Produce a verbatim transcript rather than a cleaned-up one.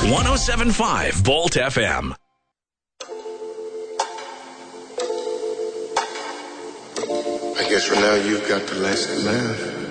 one oh seven point five Volt F M. I guess for now you've got the last laugh.